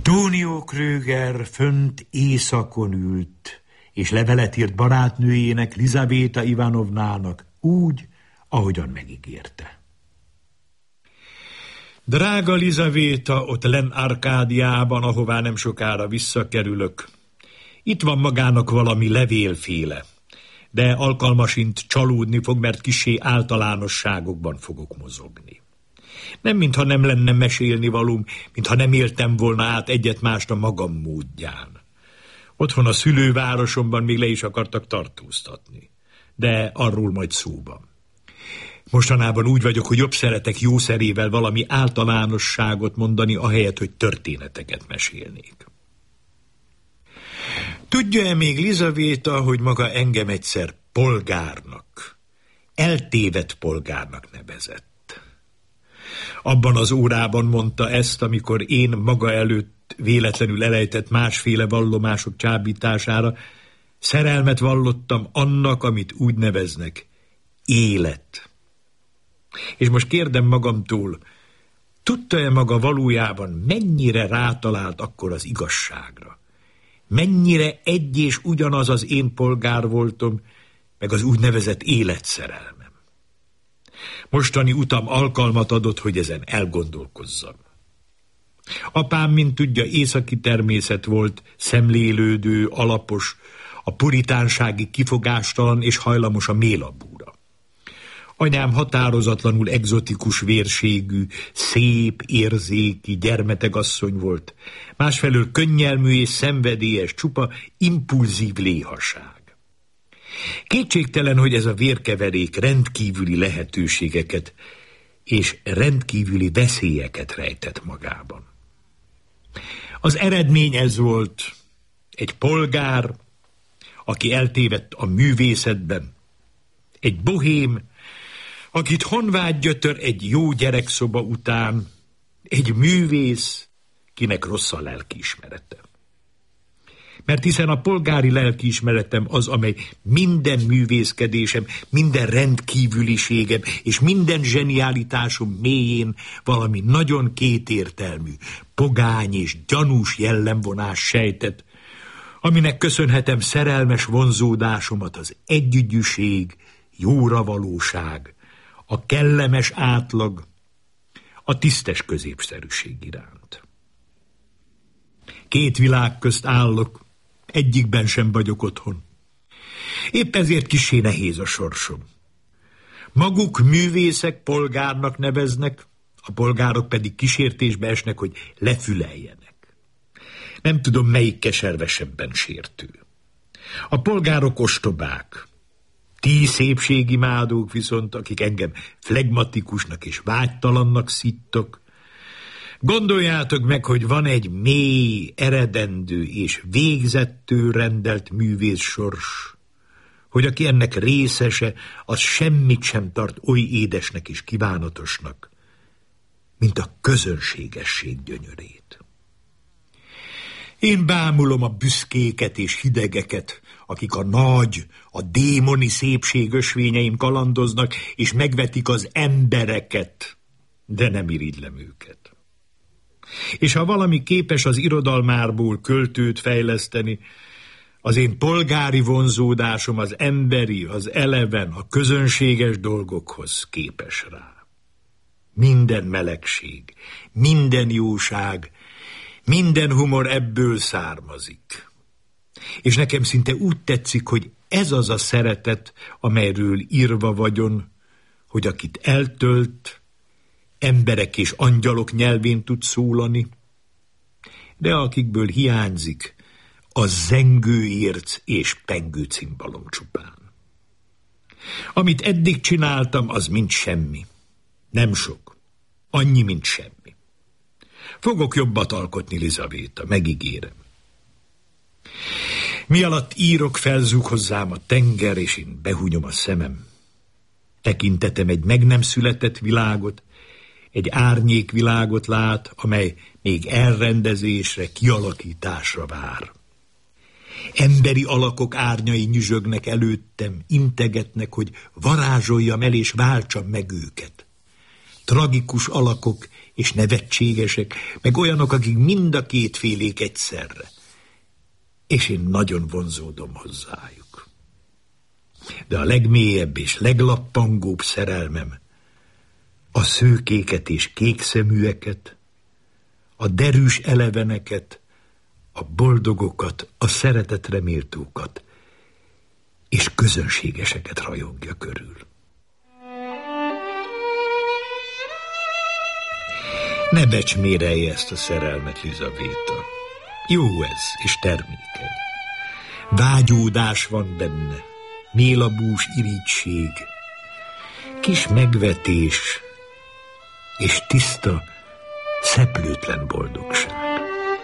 Tónió Kröger fönt éjszakon ült, és levelet írt barátnőjének, Lizavéta Ivanovnának, úgy, ahogyan megígérte. Drága Lizavéta, ott lenn Arkádiában, ahová nem sokára visszakerülök. Itt van magának valami levélféle, de alkalmasint csalódni fog, mert kissé általánosságokban fogok mozogni. Nem mintha nem lenne mesélnivalóm, mintha nem éltem volna át egyet-mást a magam módján. Otthon a szülővárosomban még le is akartak tartóztatni, de arról majd szóban. Mostanában úgy vagyok, hogy jobb szeretek jószerével valami általánosságot mondani, ahelyett, hogy történeteket mesélnék. Tudja-e még Lizavéta, hogy maga engem egyszer polgárnak, eltévedt polgárnak nevezett? Abban az órában mondta ezt, amikor én maga előtt véletlenül elejtett másféle vallomások csábítására szerelmet vallottam annak, amit úgy neveznek élet. És most kérdem magamtól, tudta-e maga valójában, mennyire rátalált akkor az igazságra? Mennyire egy és ugyanaz az én polgár voltom, meg az úgynevezett életszerelmem? Mostani utam alkalmat adott, hogy ezen elgondolkozzam. Apám, mint tudja, északi természet volt, szemlélődő, alapos, a puritánsági kifogástalan és hajlamos a mélabúra. Anyám határozatlanul egzotikus vérségű, szép, érzéki, gyermetegasszony volt, másfelől könnyelmű és szenvedélyes, csupa impulzív léhaság. Kétségtelen, hogy ez a vérkeverék rendkívüli lehetőségeket és rendkívüli veszélyeket rejtett magában. Az eredmény ez volt: egy polgár, aki eltévedt a művészetben, egy bohém, akit honvágy gyötör egy jó gyerekszoba után, egy művész, kinek rossz a lelkiismerete. Mert hiszen a polgári lelkiismeretem az, amely minden művészkedésem, minden rendkívüliségem és minden zsenialitásom mélyén valami nagyon kétértelmű, pogány és gyanús jellemvonás sejtett, aminek köszönhetem szerelmes vonzódásomat az együgyűség, jóravalóság, a kellemes átlag, a tisztes középszerűség iránt. Két világ közt állok, egyikben sem vagyok otthon. Épp ezért kissé nehéz a sorsom. Maguk művészek polgárnak neveznek, a polgárok pedig kísértésbe esnek, hogy lefüleljenek. Nem tudom, melyik keservesebben sértő. A polgárok ostobák, ti szépségimádók viszont, akik engem flegmatikusnak és vágytalannak szittok, gondoljátok meg, hogy van egy mély, eredendő és végzettől rendelt művész sors, hogy aki ennek részese, az semmit sem tart oly édesnek és kívánatosnak, mint a közönségesség gyönyörét. Én bámulom a büszkéket és hidegeket, akik a nagy, a démoni szépség ösvényein kalandoznak, és megvetik az embereket, de nem irigylem őket. És ha valami képes az irodalmárból költőt fejleszteni, az én polgári vonzódásom az emberi, az eleven, a közönséges dolgokhoz képes rá. Minden melegség, minden jóság, minden humor ebből származik. És nekem szinte úgy tetszik, hogy ez az a szeretet, amelyről írva vagyon, hogy akit eltölt, emberek és angyalok nyelvén tud szólani, de akikből hiányzik, a zengőérc és pengő cimbalom csupán. Amit eddig csináltam, az mind semmi. Nem sok. Annyi, mint semmi. Fogok jobbat alkotni, Lizavéta, megígérem. Mi alatt írok, felzúg hozzám a tenger, és én behúnyom a szemem. Tekintetem egy meg nem született világot, egy árnyékvilágot lát, amely még elrendezésre, kialakításra vár. Emberi alakok árnyai nyüzsögnek előttem, integetnek, hogy varázsoljam el és váltsam meg őket. tragikus alakok és nevetségesek, meg olyanok, akik mind a két félék egyszerre. És én nagyon vonzódom hozzájuk. De a legmélyebb és leglappangóbb szerelmem a szőkéket és kékszeműeket, a derűs eleveneket, a boldogokat, a szeretetre méltókat és közönségeseket rajongja körül. Ne becsmérelje ezt a szerelmet, Lizaveta. Jó ez, és termékeny. Vágyódás van benne, mélabús irigység, kis megvetés és tiszta, szeplőtlen boldogság.